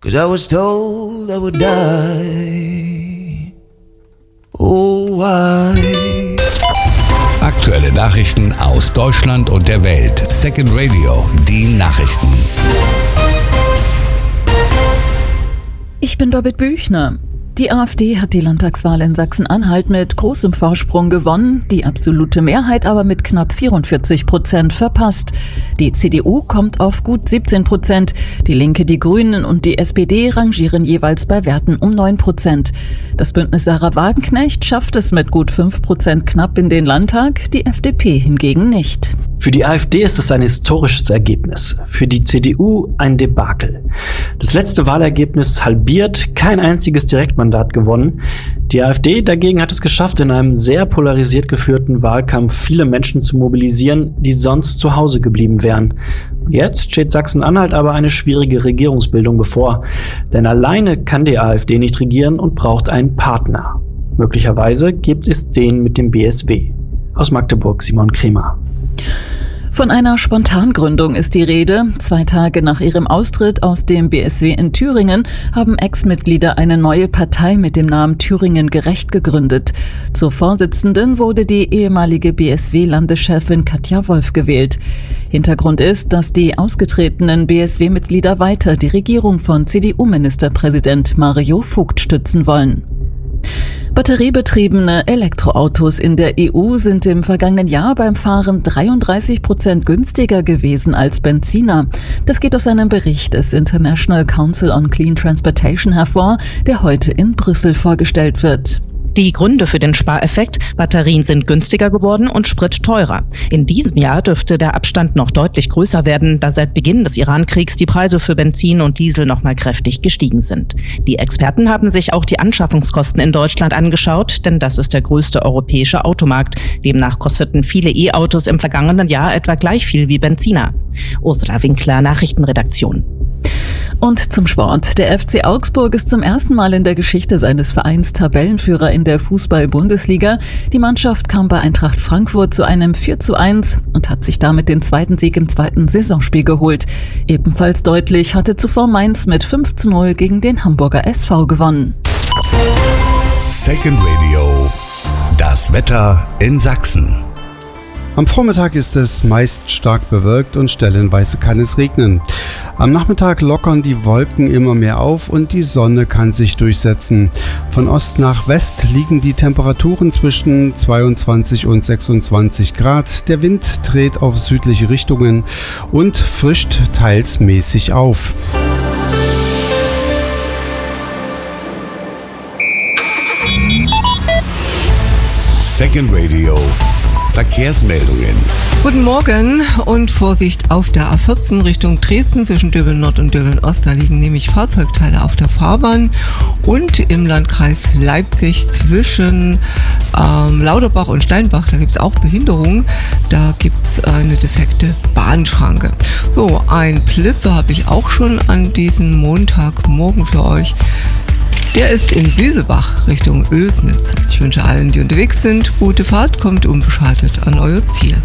'cause I was told I would die. Oh, why? Aktuelle Nachrichten aus Deutschland und der Welt. Second Radio, die Nachrichten. Ich bin Birgit Büchner. Die AfD hat die Landtagswahl in Sachsen-Anhalt mit großem Vorsprung gewonnen, die absolute Mehrheit aber mit knapp 44% verpasst. Die CDU kommt auf gut 17%, die Linke, die Grünen und die SPD rangieren jeweils bei Werten um 9%. Das Bündnis Sarah Wagenknecht schafft es mit gut 5% knapp in den Landtag, die FDP hingegen nicht. Für die AfD ist es ein historisches Ergebnis, für die CDU ein Debakel. Das letzte Wahlergebnis halbiert, kein einziges Direktmandat gewonnen. Die AfD dagegen hat es geschafft, in einem sehr polarisiert geführten Wahlkampf viele Menschen zu mobilisieren, die sonst zu Hause geblieben wären. Jetzt steht Sachsen-Anhalt aber eine schwierige Regierungsbildung bevor, denn alleine kann die AfD nicht regieren und braucht einen Partner. Möglicherweise gibt es den mit dem BSW. Aus Magdeburg Simon Kremer. Von einer Spontangründung ist die Rede. 2 Tage nach ihrem Austritt aus dem BSW in Thüringen haben Ex-Mitglieder eine neue Partei mit dem Namen Thüringen Gerecht gegründet. Zur Vorsitzenden wurde die ehemalige BSW-Landeschefin Katja Wolf gewählt. Hintergrund ist, dass die ausgetretenen BSW-Mitglieder weiter die Regierung von CDU-Ministerpräsident Mario Vogt stützen wollen. Batteriebetriebene Elektroautos in der EU sind im vergangenen Jahr beim Fahren 33% günstiger gewesen als Benziner. Das geht aus einem Bericht des International Council on Clean Transportation hervor, der heute in Brüssel vorgestellt wird. Die Gründe für den Spareffekt: Batterien sind günstiger geworden und Sprit teurer. In diesem Jahr dürfte der Abstand noch deutlich größer werden, da seit Beginn des Iran-Kriegs die Preise für Benzin und Diesel nochmal kräftig gestiegen sind. Die Experten haben sich auch die Anschaffungskosten in Deutschland angeschaut, denn das ist der größte europäische Automarkt. Demnach kosteten viele E-Autos im vergangenen Jahr etwa gleich viel wie Benziner. Ursula Winkler, Nachrichtenredaktion. Und zum Sport. Der FC Augsburg ist zum ersten Mal in der Geschichte seines Vereins Tabellenführer in der Fußball-Bundesliga. Die Mannschaft kam bei Eintracht Frankfurt zu einem 4:1 und hat sich damit den zweiten Sieg im zweiten Saisonspiel geholt. Ebenfalls deutlich hatte zuvor Mainz mit 5:0 gegen den Hamburger SV gewonnen. Second Radio, das Wetter in Sachsen. Am Vormittag ist es meist stark bewölkt und stellenweise kann es regnen. Am Nachmittag lockern die Wolken immer mehr auf und die Sonne kann sich durchsetzen. Von Ost nach West liegen die Temperaturen zwischen 22 und 26 Grad. Der Wind dreht auf südliche Richtungen und frischt teils mäßig auf. Second Radio. Verkehrsmeldungen. Guten Morgen und Vorsicht auf der A14 Richtung Dresden zwischen Döbeln Nord und Döbeln Ost. Da liegen nämlich Fahrzeugteile auf der Fahrbahn und im Landkreis Leipzig zwischen Lauterbach und Steinbach. Da gibt es auch Behinderungen. Da gibt es eine defekte Bahnschranke. So, ein Blitzer habe ich auch schon an diesem Montagmorgen für euch. Der ist in Süßebach Richtung Oelsnitz. Ich wünsche allen, die unterwegs sind, gute Fahrt, kommt unbeschadet an euer Ziel.